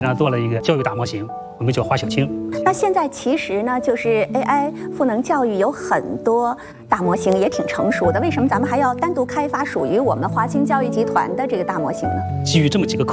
做了一个教育大模型，我们叫华小青。 那现在其实呢，就是 AI 赋能教育有很多大模型，也挺成熟的。为什么咱们还要单独开发属于我们华清教育集团的这个大模型呢？ 基于这么几个